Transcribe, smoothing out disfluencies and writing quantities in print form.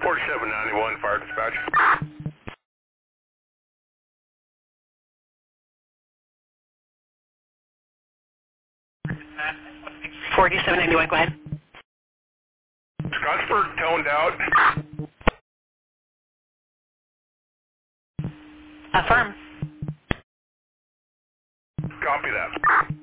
4791, fire dispatch. 4791, go ahead. Scottsburg toned out. Affirm. Copy that.